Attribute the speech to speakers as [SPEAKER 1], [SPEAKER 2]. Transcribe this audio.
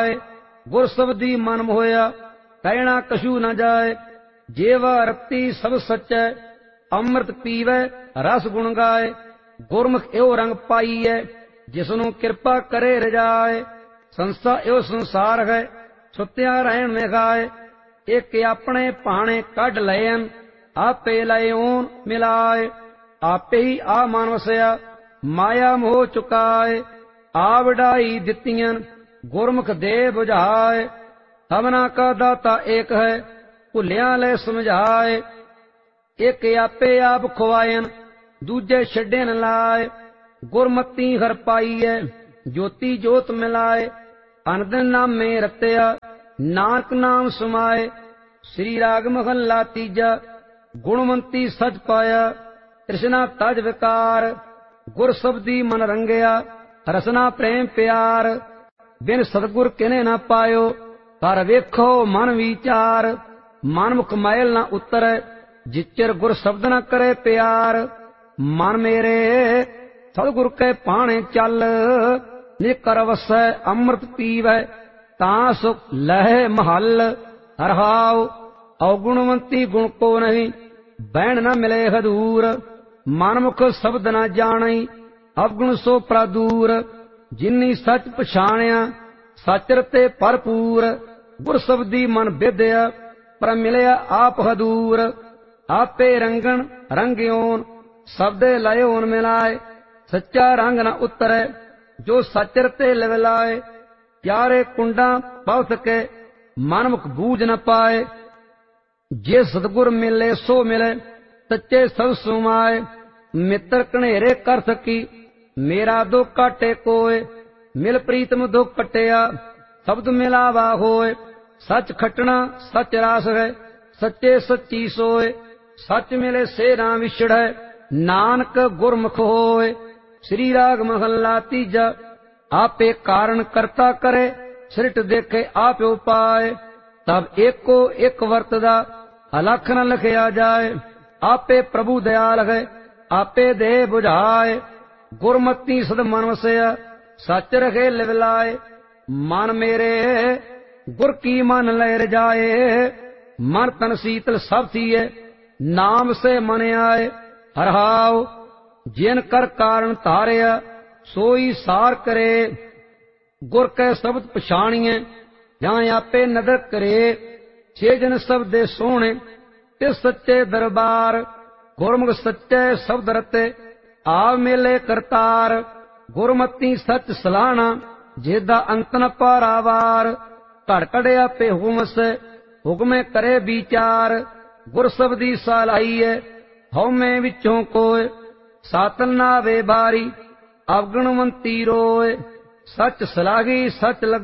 [SPEAKER 1] पाए। गुर शब्दी मन मोया कहना कछु न जाए। जेवा रत्ती सब सच्चै अमृत पीवै रस गुण गाए। गुरमुख एवं रंग पाईऐ जिसनु कृपा करे रजाए। संस्था एवं संसार है सुत्या रहन में गाए। एक अपने पाने कढ लयन आपे लयोन मिलाए। आपे ही आ मान वसया माया मोह चुकाए। आ वडाई दित्तियन गुरमुख दे बुझाए। सबना का दाता एक है भुलिया ले समझाए। एक आपे आप खुआयन दूजे छड्डे न लाए। गुरमती हर पाईऐ ज्योति जोत मिलाए। अनदन नाम में रत्या नानक नाम समाए। श्री राग महला तीजा गुणवंती सच पाया। तृष्णा तज विकार गुर शब्दी मन रंगया। रसना प्रेम प्यार बिन सतगुर किने न पायो। कर वेखो मन विचार मन मुख मैल न उतरै। जिचर गुर शब्द न करे प्यार मन मेरे सतगुर के पाने चल। निज कर वसै अमृत पीवै तां सुख लहे महल। हरहाव अवगुणवंती गुण को नहीं बैण न मिले हदूर। मनमुख शब्द न जाणई अवगुण सो प्रादूर। जिन्नी सच पछाणिया सच रते भरपूर। गुर शब्दी मन विद्या पर मिलिया आप हदूर। आपे रंगन रंग्योन शब्दे लयोन मिलाए। सच्चा रंग न उतरै जो सच रते लवलाए। प्यारे कुंडा पव सके मनमुख बूझ न पाए। जे सतगुर मिले सो मिले सच्चे सब सुमाए। मित्र कनेरे कर सकी मेरा दुख काटे कोय। मिल प्रीतम दुख कटिया शब्द मिलावा होए। सच खटना सच रास है सच्चे सच्ची सोए। सच मिले से ना विछड़ै नानक गुरमुख होए। श्री राग महला तीजा आपे कारण करता करे सृष्ट देखे आप उपाय। तब एको एक वर्तदा अलख न लिखया जाए। आपे प्रभु दयाल है आपे दे बुझाए। गुरमती सद मन वसया सच रखे लिवलाए। मन मेरे गुर की मन लय रजाए। मन तन शीतल सब थिए नाम से मन आए। हरहाव जिन कर कारण तारिया सोई सार करे। गुर कै शब्द पछाणिए जहाँ आपे नदर करे। छे जन शब्दे सोहणे ते सच्चे दरबार। गुरमुख सच्चे शब्द रते आव मेले करतार। गुरमती सच सलाहना जेदा अंत न पारावार। घड़ घड़ आपे हुक्म से हुक्मे करे विचार। गुर शब्दी सालाईए हौमे विचों कोय। सातन नावे बारी अवगुणवंती रोए। सच सलाही सच लग